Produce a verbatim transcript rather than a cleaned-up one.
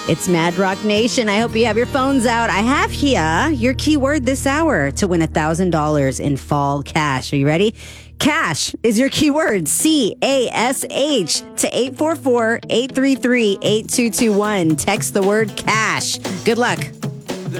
It's Mad Rock Nation. I hope you have your phones out. I have here your keyword this hour to win one thousand dollars in fall cash. Are you ready? Cash is your keyword. C A S H to eight four four, eight three three, eight two two one. Text the word cash. Good luck.